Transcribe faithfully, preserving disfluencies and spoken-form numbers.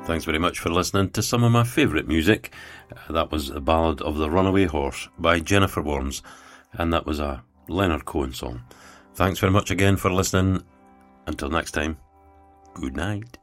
Thanks very much for listening to some of my favourite music. Uh, that was The Ballad of the Runaway Horse by Jennifer Warnes, and that was a Leonard Cohen song. Thanks very much again for listening. Until next time, good night.